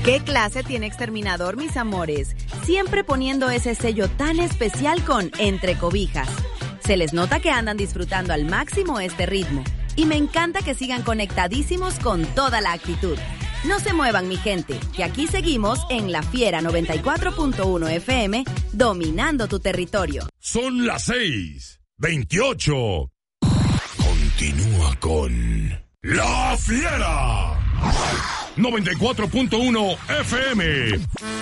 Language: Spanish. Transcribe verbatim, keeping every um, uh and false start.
¿Qué clase tiene Exterminador, mis amores? Siempre poniendo ese sello tan especial con Entre Cobijas. Se les nota que andan disfrutando al máximo este ritmo. Y me encanta que sigan conectadísimos con toda la actitud. No se muevan, mi gente, que aquí seguimos en La Fiera noventa y cuatro punto uno F M, dominando tu territorio. Son las seis, veintiocho. Continúa con La Fiera noventa y cuatro punto uno F M.